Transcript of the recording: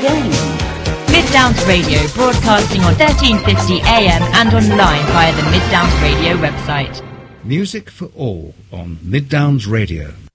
game. Mid-Downs Radio, broadcasting on 1350 AM and online via the Mid-Downs Radio website. Music for all on Mid-Downs Radio.